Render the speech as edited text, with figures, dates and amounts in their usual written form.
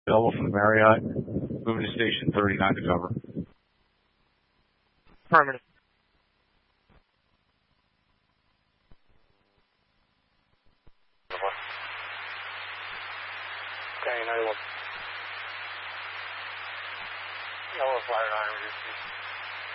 Available from the Marriott. Moving to station 39 to cover. Affirmative. Okay, 91. Yellow flyer 9,